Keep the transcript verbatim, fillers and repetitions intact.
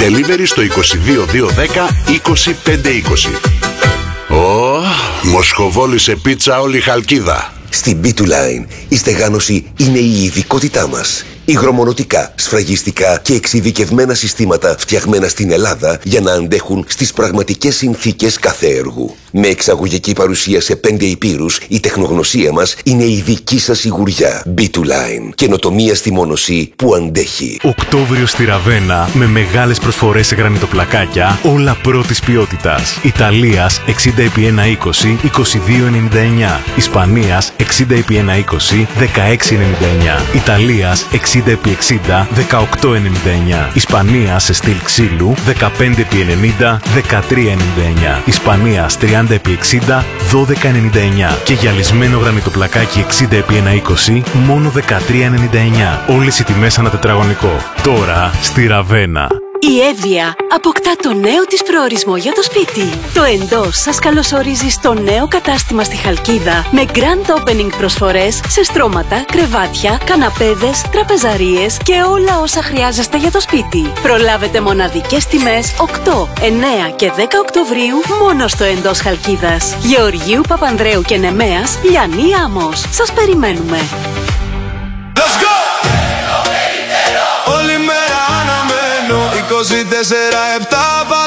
Delivery στο είκοσι δύο δύο δέκα είκοσι πέντε είκοσι. Ω, μοσχοβόλησε πίτσα όλη η Χαλκίδα. Στην μπι του Line η στεγάνωση είναι η ειδικότητά μας. Υγρομονωτικά, σφραγιστικά και εξειδικευμένα συστήματα φτιαγμένα στην Ελλάδα για να αντέχουν στις πραγματικές συνθήκες κάθε έργου. Με εξαγωγική παρουσία σε πέντε υπήρους, η τεχνογνωσία μας είναι η δική σας σιγουριά. μπι του Line. Καινοτομία στη μόνωση που αντέχει. Οκτώβριο στη Ραβένα με μεγάλες προσφορές σε γρανιτοπλακάκια, όλα πρώτης ποιότητας. Ιταλίας εξήντα επί εκατόν είκοσι, είκοσι δύο ενενήντα εννιά. Ισπανίας εξήντα επί εκατόν είκοσι, δεκαέξι ενενήντα εννιά. Ιταλίας εξήντα επί εξήντα, δεκαοκτώ ενενήντα εννιά. Ισπανίας σε στυλ ξύλου δεκαπέντε επί ενενήντα, δεκατρία ενενήντα εννιά. Ισπανίας τριάντα επί εξήντα, δώδεκα ενενήντα εννιά. Και γυαλισμένο γρανιτοπλακάκι εξήντα επί εκατόν είκοσι, μόνο δεκατρία ενενήντα εννιά. Όλες οι τιμές ανά τετραγωνικό. Τώρα στη Ραβένα. Η Εύβοια αποκτά το νέο της προορισμό για το σπίτι. Το Εντός σας καλωσορίζει στο νέο κατάστημα στη Χαλκίδα με grand opening προσφορές σε στρώματα, κρεβάτια, καναπέδες, τραπεζαρίες και όλα όσα χρειάζεστε για το σπίτι. Προλάβετε μοναδικές τιμές οκτώ, εννέα και δέκα Οκτωβρίου μόνο στο Εντός Χαλκίδας. Γεωργίου Παπανδρέου και Νεμέας, Λιανή Άμμος. Σας περιμένουμε. Let's go! είκοσι τέσσερα επτά